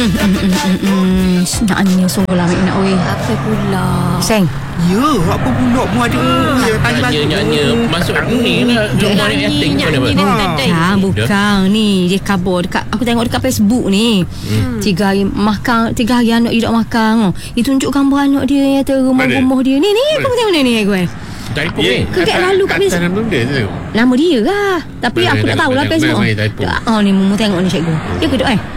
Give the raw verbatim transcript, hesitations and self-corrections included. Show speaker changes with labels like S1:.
S1: Hmm, Sebenarnya sungguh lah Mek nak oi.
S2: Apa pula?
S1: Seng.
S3: Ya, apa pula mu ada? Ya,
S4: Tanya-tanya masuk ni lah. Rumah ni acting mana apa?
S1: Ha, bukan ni. Dia kabur dekat, aku tengok dekat Facebook ni. Hmm. Tiga hari makan, tiga hari anak dia tak makan. Oh. Dia tunjuk gambar anak dia yang rumah-rumah dia. Ni ni apa tengok ni ni gue.
S4: Typo
S3: Ya,
S4: ni.
S1: Kekek lalu kat Facebook.
S3: Nama dia tu.
S1: Nama dia lah. Tapi
S3: Mana
S1: aku tak
S3: tengok,
S1: tahulah
S3: mana
S1: Facebook.
S3: tengok, mana typo.
S1: Oh ni mu tengok ni cikgu. Dia keduk eh.